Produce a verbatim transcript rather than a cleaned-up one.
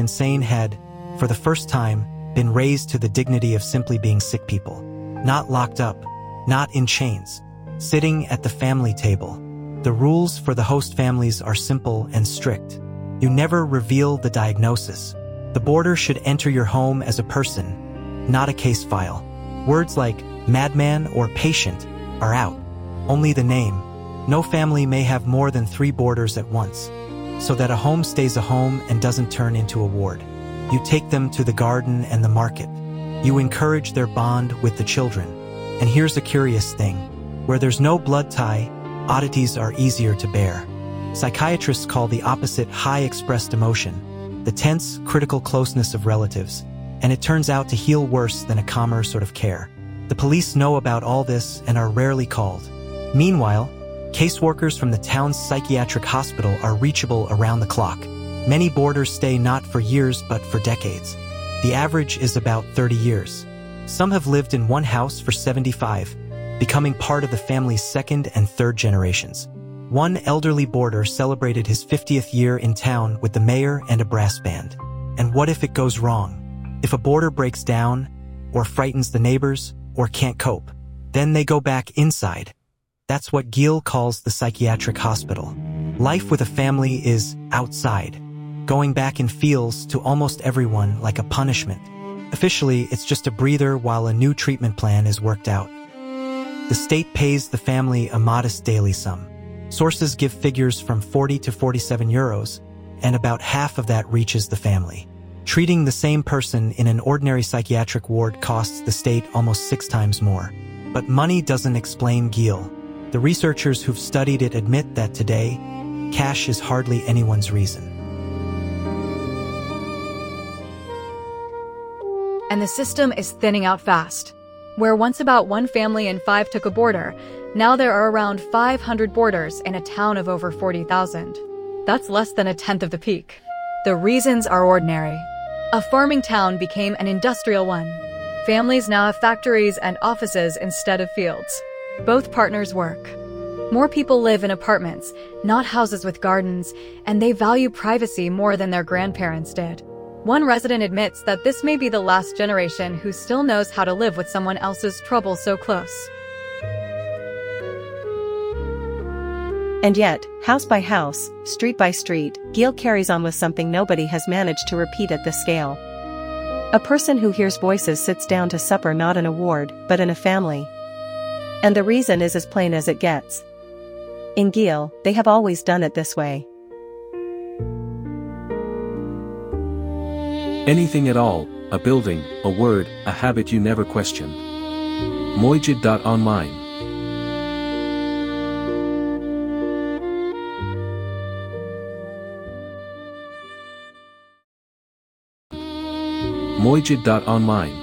insane had, for the first time, been raised to the dignity of simply being sick people. Not locked up, not in chains, sitting at the family table. The rules for the host families are simple and strict. You never reveal the diagnosis. The boarder should enter your home as a person, not a case file. Words like madman or patient are out. Only the name. No family may have more than three boarders at once, so that a home stays a home and doesn't turn into a ward. You take them to the garden and the market. You encourage their bond with the children. And here's a curious thing. Where there's no blood tie, oddities are easier to bear. Psychiatrists call the opposite high-expressed emotion, the tense, critical closeness of relatives, and it turns out to heal worse than a calmer sort of care. The police know about all this and are rarely called. Meanwhile, caseworkers from the town's psychiatric hospital are reachable around the clock. Many boarders stay not for years but for decades. The average is about thirty years. Some have lived in one house for seventy-five, becoming part of the family's second and third generations. One elderly boarder celebrated his fiftieth year in town with the mayor and a brass band. And what if it goes wrong? If a boarder breaks down, or frightens the neighbors, or can't cope, then they go back inside. That's what Gil calls the psychiatric hospital. Life with a family is outside. Going back in feels to almost everyone like a punishment. Officially, it's just a breather while a new treatment plan is worked out. The state pays the family a modest daily sum. Sources give figures from forty to forty-seven euros, and about half of that reaches the family. Treating the same person in an ordinary psychiatric ward costs the state almost six times more. But money doesn't explain Gil. The researchers who've studied it admit that today, cash is hardly anyone's reason. And the system is thinning out fast. Where once about one family in five took a boarder, now there are around five hundred boarders in a town of over forty thousand. That's less than a tenth of the peak. The reasons are ordinary. A farming town became an industrial one. Families now have factories and offices instead of fields. Both partners work. More people live in apartments, not houses with gardens, and they value privacy more than their grandparents did. One resident admits that this may be the last generation who still knows how to live with someone else's trouble so close. And yet, house by house, street by street, Gil carries on with something nobody has managed to repeat at this scale. A person who hears voices sits down to supper not in a ward, but in a family. And the reason is as plain as it gets. In Gil, they have always done it this way. Anything at all, a building, a word, a habit you never question. Mojid dot online. Mojid dot online